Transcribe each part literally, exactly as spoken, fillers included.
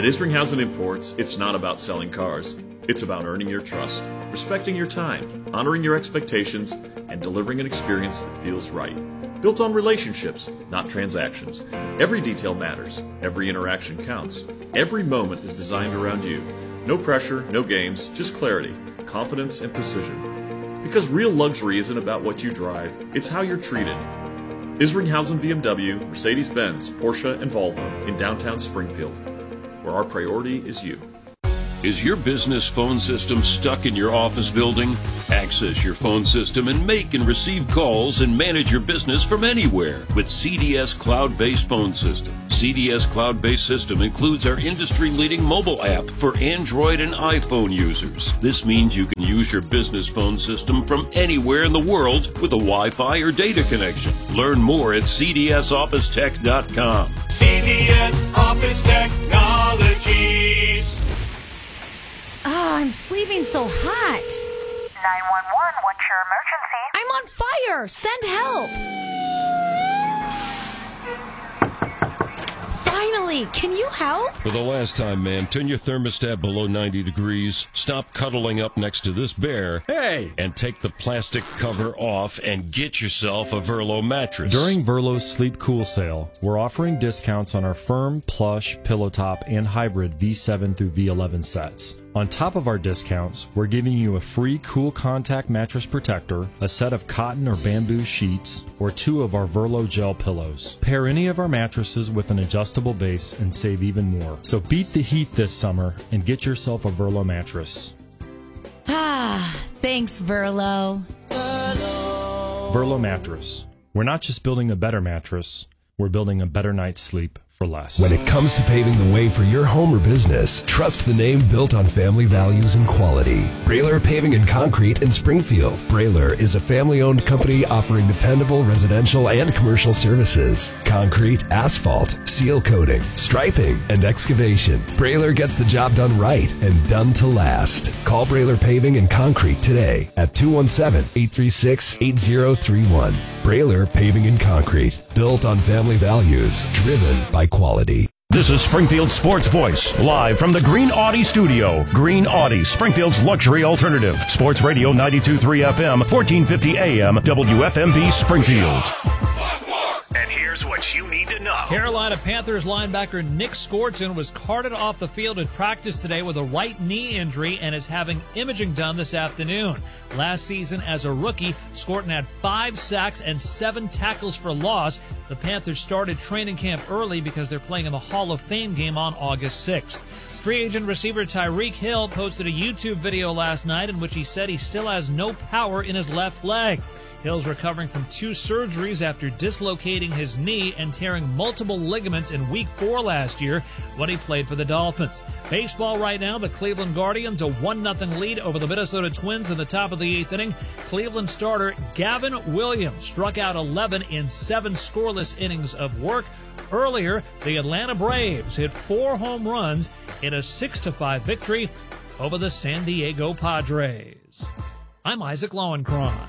At Isringhausen Imports, it's not about selling cars. It's about earning your trust, respecting your time, honoring your expectations, and delivering an experience that feels right. Built on relationships, not transactions. Every detail matters. Every interaction counts. Every moment is designed around you. No pressure, no games, just clarity, confidence, and precision. Because real luxury isn't about what you drive, it's how you're treated. Isringhausen B M W, Mercedes-Benz, Porsche, and Volvo in downtown Springfield, where our priority is you. Is your business phone system stuck in your office building? Access your phone system and make and receive calls and manage your business from anywhere with C D S Cloud-Based Phone System. C D S Cloud-Based System includes our industry-leading mobile app for Android and iPhone users. This means you can use your business phone system from anywhere in the world with a Wi-Fi or data connection. Learn more at C D S office tech dot com. C D S Office Technologies. Oh, I'm sleeping so hot. nine one one, what's your emergency? I'm on fire. Send help. Finally, can you help? For the last time, ma'am, turn your thermostat below ninety degrees, stop cuddling up next to this bear, hey, and take the plastic cover off and get yourself a Verlo mattress. During Verlo's Sleep Cool sale, we're offering discounts on our firm, plush, pillow top, and hybrid V seven through V eleven sets. On top of our discounts, we're giving you a free Cool Contact mattress protector, a set of cotton or bamboo sheets, or two of our Verlo gel pillows. Pair any of our mattresses with an adjustable base and save even more. So beat the heat this summer and get yourself a Verlo mattress. Ah, thanks, Verlo. Verlo mattress. We're not just building a better mattress, we're building a better night's sleep for less. When it comes to paving the way for your home or business, trust the name built on family values and quality. Brailer Paving and Concrete in Springfield. Brailer is a family-owned company offering dependable residential and commercial services. Concrete, asphalt, seal coating, striping, and excavation. Brailer gets the job done right and done to last. Call Brailer Paving and Concrete today at two one seven, eight three six, eight zero three one. Brailer Paving and Concrete. Built on family values, driven by quality. This is Springfield Sports Voice, live from the Green Audi studio. Green Audi, Springfield's luxury alternative. Sports Radio ninety-two point three F M, fourteen fifty A M, W F M B Springfield. And here's what you need to know. Carolina Panthers linebacker Nick Skorton was carted off the field at practice today with a right knee injury and is having imaging done this afternoon. Last season, as a rookie, Skorton had five sacks and seven tackles for loss. The Panthers started training camp early because they're playing in the Hall of Fame game on August sixth. Free agent receiver Tyreek Hill posted a YouTube video last night in which he said he still has no power in his left leg. Hill's recovering from two surgeries after dislocating his knee and tearing multiple ligaments in week four last year when he played for the Dolphins. Baseball right now, the Cleveland Guardians a one nothing lead over the Minnesota Twins in the top of the eighth inning. Cleveland starter Gavin Williams struck out eleven in seven scoreless innings of work. Earlier, the Atlanta Braves hit four home runs in a six to five victory over the San Diego Padres. I'm Isaac Lowenkron.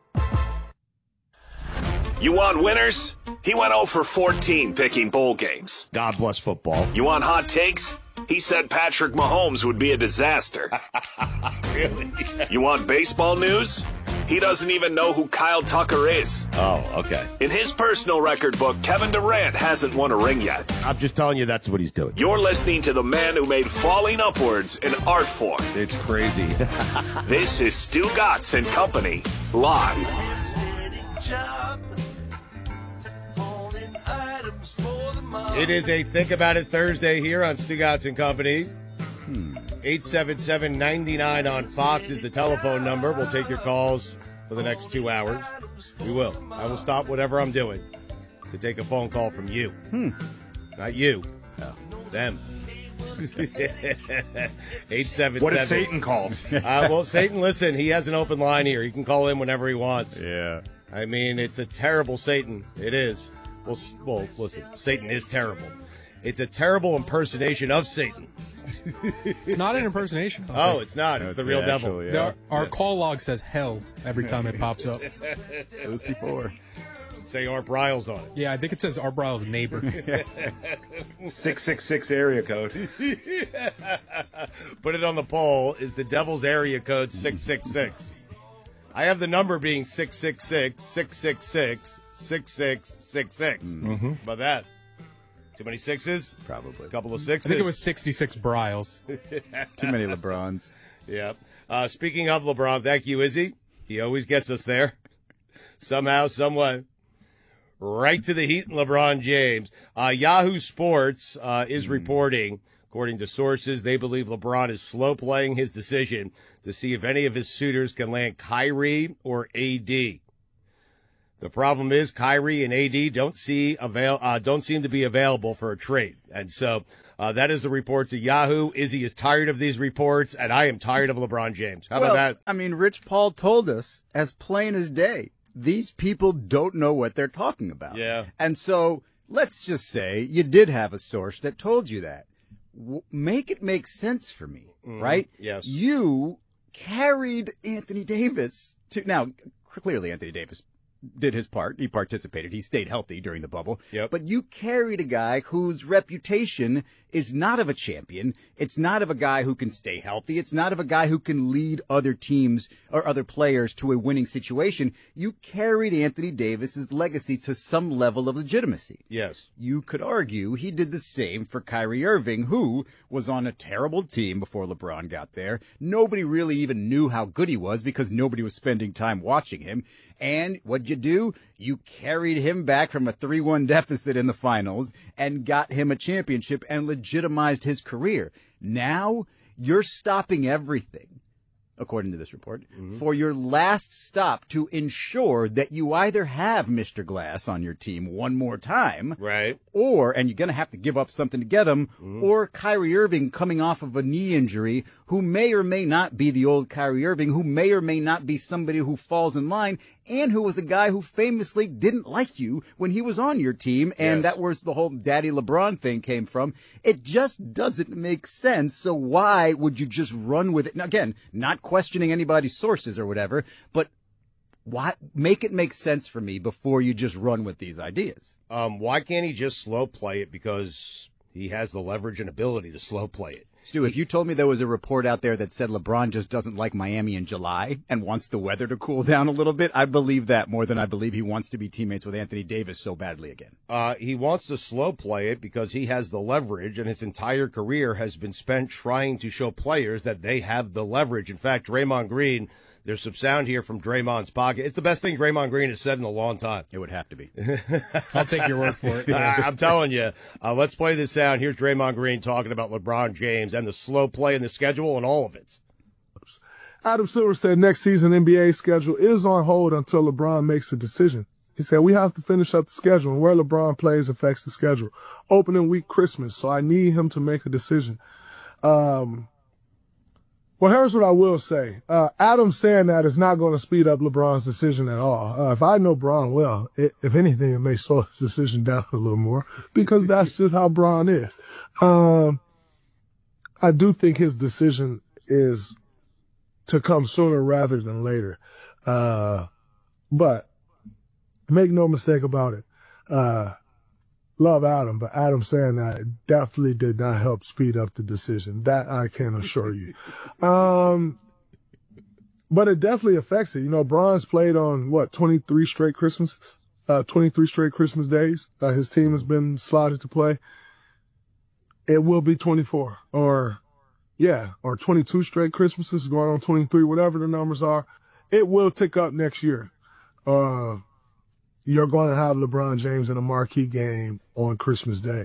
You want winners? He went oh for fourteen picking bowl games. God bless football. You want hot takes? He said Patrick Mahomes would be a disaster. Really? You want baseball news? He doesn't even know who Kyle Tucker is. Oh, okay. In his personal record book, Kevin Durant hasn't won a ring yet. I'm just telling you that's what he's doing. You're listening to the man who made falling upwards an art form. It's crazy. This is Stu Gatz and Company, live. It is a Think About It Thursday here on Stu Gatz and Company. Hmm. eight seven seven, nine nine on Fox is the telephone number. We'll take your calls for the next two hours. We will. I will stop whatever I'm doing to take a phone call from you. Hmm. Not you. No. Them. eight seven seven. What if Satan calls? uh, well, Satan, listen, he has an open line here. He can call in whenever he wants. Yeah. I mean, it's a terrible Satan. It is. Well, well, listen, Satan is terrible. It's a terrible impersonation of Satan. It's not an impersonation. Okay. Oh, it's not. It's, it's the real actual, devil. Yeah. Our, our call log says hell every time it pops up. Lucy four. Say Art Briles on it. Yeah, I think it says Art Briles' neighbor. six six six area code. Put it on the poll. Is the Devil's area code six six six? I have the number being six six six, six six six, six six six six. Mm-hmm. How about that? Too many sixes? Probably. A couple of sixes. I think it was sixty-six Briles. Too many LeBrons. Yeah. Uh, speaking of LeBron, thank you, Izzy. He always gets us there. Somehow, someway. Right to the heat and LeBron James. Uh, Yahoo Sports uh, is reporting, according to sources, they believe LeBron is slow playing his decision to see if any of his suitors can land Kyrie or A D. The problem is Kyrie and A D don't see avail uh, don't seem to be available for a trade, and so uh, that is the reports of Yahoo. Izzy is tired of these reports, and I am tired of LeBron James. How well, about that? I mean, Rich Paul told us as plain as day. These people don't know what they're talking about. Yeah. And so let's just say you did have a source that told you that. W- make it make sense for me, Mm, right? yes. You carried Anthony Davis to, now, clearly Anthony Davis did his part. He participated. He stayed healthy during the bubble. Yep. But you carried a guy whose reputation is not of a champion. It's not of a guy who can stay healthy. It's not of a guy who can lead other teams or other players to a winning situation. You carried Anthony Davis's legacy to some level of legitimacy. Yes. You could argue he did the same for Kyrie Irving, who was on a terrible team before LeBron got there. Nobody really even knew how good he was because nobody was spending time watching him. And what'd you do? You carried him back from a three one deficit in the finals and got him a championship and legitimized his career. Now you're stopping everything, according to this report, mm-hmm. for your last stop to ensure that you either have Mister Glass on your team one more time, right? Or, and you're going to have to give up something to get him, mm-hmm. or Kyrie Irving coming off of a knee injury, who may or may not be the old Kyrie Irving, who may or may not be somebody who falls in line, and who was a guy who famously didn't like you when he was on your team, and yes. that was the whole Daddy LeBron thing came from. It just doesn't make sense, so why would you just run with it? Now, again, not questioning anybody's sources or whatever, but why make it make sense for me before you just run with these ideas? Um, why can't he just slow play it? Because he has the leverage and ability to slow play it. Stu, if you told me there was a report out there that said LeBron just doesn't like Miami in July and wants the weather to cool down a little bit, I believe that more than I believe he wants to be teammates with Anthony Davis so badly again. Uh, he wants to slow play it because he has the leverage, and his entire career has been spent trying to show players that they have the leverage. In fact, Draymond Green, there's some sound here from Draymond's pocket. It's the best thing Draymond Green has said in a long time. It would have to be. I'll take your word for it. uh, I'm telling you. Uh, let's play this sound. Here's Draymond Green talking about LeBron James and the slow play in the schedule and all of it. Adam Silver said next season N B A schedule is on hold until LeBron makes a decision. He said, we have to finish up the schedule, and where LeBron plays affects the schedule. Opening week Christmas, so I need him to make a decision. Um... Well, here's what I will say. Uh, Adam saying that is not going to speed up LeBron's decision at all. Uh, if I know Bron well, it, if anything, it may slow his decision down a little more because that's just how Bron is. Um, I do think his decision is to come sooner rather than later. Uh, but make no mistake about it. Uh, love Adam, but Adam saying that definitely did not help speed up the decision. That I can assure you. Um, but it definitely affects it. You know, Bron's played on, what, twenty-three straight Christmases? Uh, twenty-three straight Christmas days. Uh, his team has been slotted to play. It will be twenty-four. Or, yeah, or twenty-two straight Christmases, going on twenty-three, whatever the numbers are. It will tick up next year. Uh, You're going to have LeBron James in a marquee game on Christmas Day.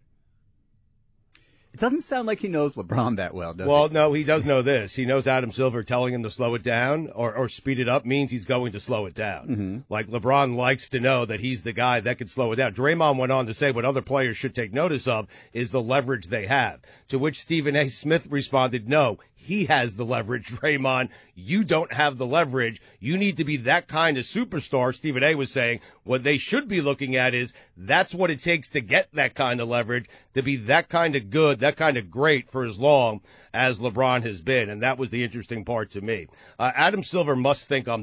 It doesn't sound like he knows LeBron that well, does well, it? Well, no, he does know this. He knows Adam Silver telling him to slow it down or, or speed it up means he's going to slow it down. Mm-hmm. Like, LeBron likes to know that he's the guy that can slow it down. Draymond went on to say what other players should take notice of is the leverage they have, to which Stephen A. Smith responded, no, he has the leverage, Draymond. You don't have the leverage. You need to be that kind of superstar, Stephen A. was saying. What they should be looking at is that's what it takes to get that kind of leverage, to be that kind of good, that kind of great for as long as LeBron has been. And that was the interesting part to me. Uh, Adam Silver must think I'm dumb.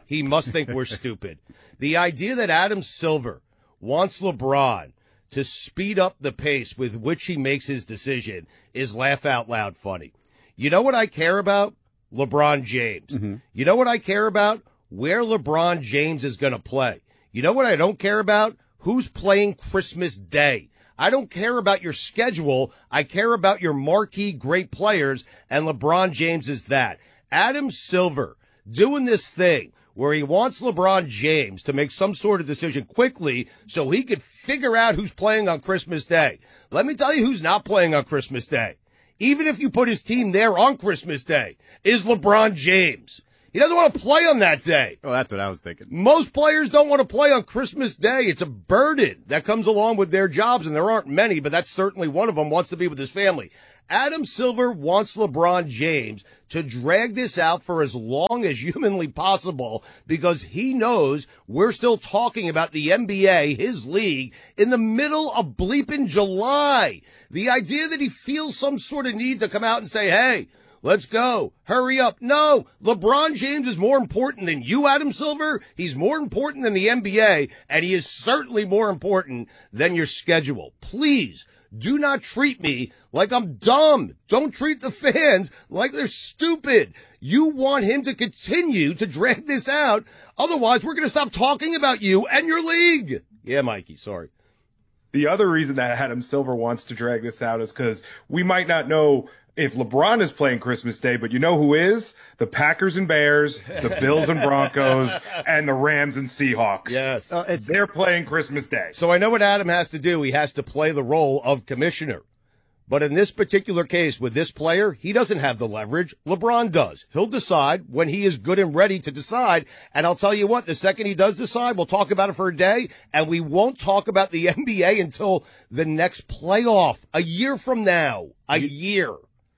he must think we're stupid. The idea that Adam Silver wants LeBron to speed up the pace with which he makes his decision is laugh out loud funny. You know what I care about? LeBron James. Mm-hmm. You know what I care about? Where LeBron James is going to play. You know what I don't care about? Who's playing Christmas Day. I don't care about your schedule. I care about your marquee great players, and LeBron James is that. Adam Silver doing this thing where he wants LeBron James to make some sort of decision quickly so he could figure out who's playing on Christmas Day. Let me tell you who's not playing on Christmas Day. Even if you put his team there on Christmas Day, is LeBron James. He doesn't want to play on that day. Well, that's what I was thinking. Most players don't want to play on Christmas Day. It's a burden that comes along with their jobs, and there aren't many, but that's certainly one of them, wants to be with his family. Adam Silver wants LeBron James to drag this out for as long as humanly possible because he knows we're still talking about the N B A, his league, in the middle of bleeping July. The idea that he feels some sort of need to come out and say, hey, let's go. Hurry up. No, LeBron James is more important than you, Adam Silver. He's more important than the N B A, and he is certainly more important than your schedule. Please do not treat me like I'm dumb. Don't treat the fans like they're stupid. You want him to continue to drag this out. Otherwise, we're going to stop talking about you and your league. Yeah, Mikey, sorry. The other reason that Adam Silver wants to drag this out is because we might not know if LeBron is playing Christmas Day, but you know who is? The Packers and Bears, the Bills and Broncos, and the Rams and Seahawks. Yes. Uh, it's, They're playing Christmas Day. So I know what Adam has to do. He has to play the role of commissioner. But in this particular case with this player, he doesn't have the leverage. LeBron does. He'll decide when he is good and ready to decide. And I'll tell you what, the second he does decide, we'll talk about it for a day, and we won't talk about the N B A until the next playoff, a year from now. A you, year.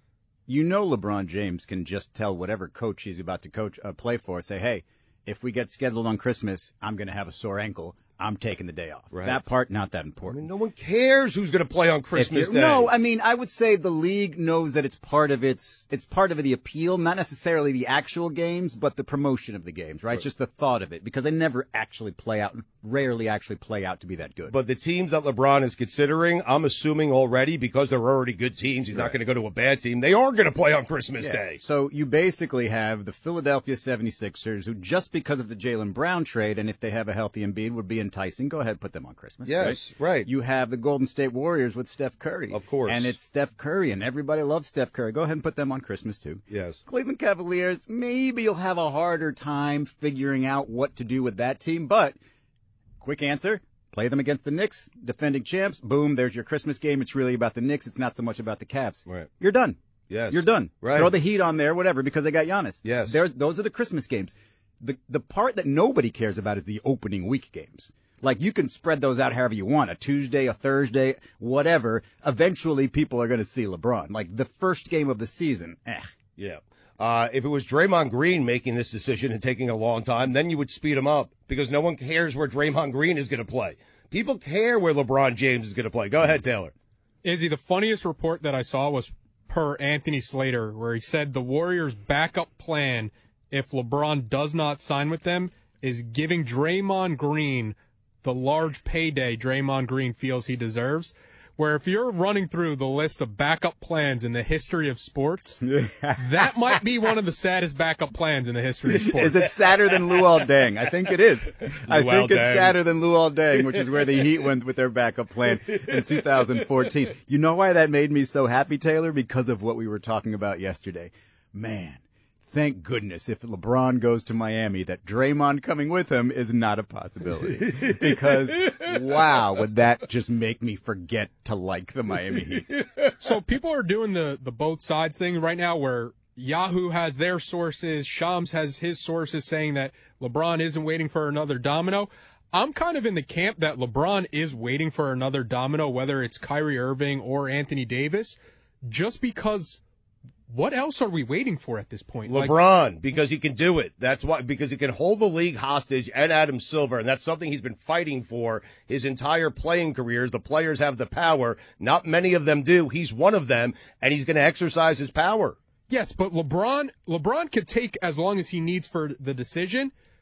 You know LeBron James can just tell whatever coach he's about to coach uh, play for, say, hey, if we get scheduled on Christmas, I'm going to have a sore ankle. I'm taking the day off. Right. That part, not that important. I mean, no one cares who's going to play on Christmas Day. No, I mean, I would say the league knows that it's part of its, it's part of the appeal, not necessarily the actual games, but the promotion of the games, right? right. Just the thought of it, because they never actually play out, rarely actually play out to be that good. But the teams that LeBron is considering, I'm assuming already, because they're already good teams, he's right. not going to go to a bad team, they are going to play on Christmas yeah. Day. So you basically have the Philadelphia seventy-sixers, who just because of the Jaylen Brown trade, and if they have a healthy Embiid, would be enticing, go ahead, put them on Christmas. Yes, right? right. You have the Golden State Warriors with Steph Curry. Of course. And it's Steph Curry, and everybody loves Steph Curry. Go ahead and put them on Christmas, too. Yes. Cleveland Cavaliers, maybe you'll have a harder time figuring out what to do with that team, but quick answer, play them against the Knicks, defending champs. Boom, there's your Christmas game. It's really about the Knicks. It's not so much about the Cavs. Right. You're done. Yes. You're done. Right. Throw the Heat on there, whatever, because they got Giannis. Yes. There's, those are the Christmas games. The the part that nobody cares about is the opening week games. Like, you can spread those out however you want, a Tuesday, a Thursday, whatever. Eventually, people are going to see LeBron. Like, the first game of the season, eh. Yeah. Uh, if it was Draymond Green making this decision and taking a long time, then you would speed him up because no one cares where Draymond Green is going to play. People care where LeBron James is going to play. Go ahead, Taylor. Izzy, the funniest report that I saw was per Anthony Slater, where he said the Warriors' backup plan, if LeBron does not sign with them, is giving Draymond Green the large payday Draymond Green feels he deserves, where if you're running through the list of backup plans in the history of sports, that might be one of the saddest backup plans in the history of sports. Is it sadder than Luol Deng? I think it is. I think it's sadder than Luol Deng, which is where the Heat went with their backup plan in two thousand fourteen. You know why that made me so happy, Taylor? Because of what we were talking about yesterday. Man. Thank goodness if LeBron goes to Miami that Draymond coming with him is not a possibility. Because, wow, would that just make me forget to like the Miami Heat. So people are doing the, the both sides thing right now where Yahoo has their sources, Shams has his sources saying that LeBron isn't waiting for another domino. I'm kind of in the camp that LeBron is waiting for another domino, whether it's Kyrie Irving or Anthony Davis, just because... What else are we waiting for at this point? LeBron, like, because he can do it. That's why, because he can hold the league hostage and Adam Silver, and that's something he's been fighting for his entire playing careers. The players have the power. Not many of them do. He's one of them, and he's going to exercise his power. Yes, but LeBron, LeBron could take as long as he needs for the decision.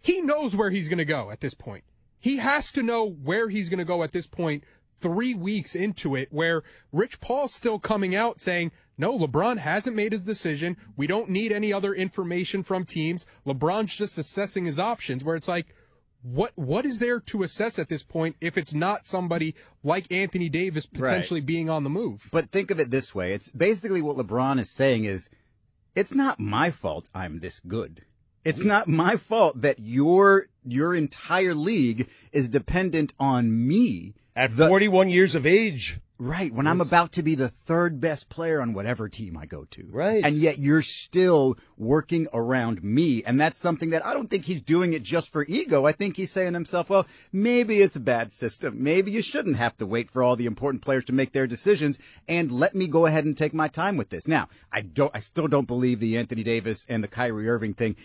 he knows where he's going to go at this point. He has to know where he's going to go at this point three weeks into it, where Rich Paul's still coming out saying, no, LeBron hasn't made his decision. We don't need any other information from teams. LeBron's just assessing his options, where it's like, what what is there to assess at this point if it's not somebody like Anthony Davis potentially Right. being on the move? But think of it this way. It's basically what LeBron is saying is, it's not my fault I'm this good. It's not my fault that your your entire league is dependent on me. At forty-one years of age. Right, when I'm about to be the third best player on whatever team I go to. Right. And yet you're still working around me. And that's something that I don't think he's doing it just for ego. I think he's saying to himself, well, maybe it's a bad system. Maybe you shouldn't have to wait for all the important players to make their decisions, and let me go ahead and take my time with this. Now, I don't, I still don't believe the Anthony Davis and the Kyrie Irving thing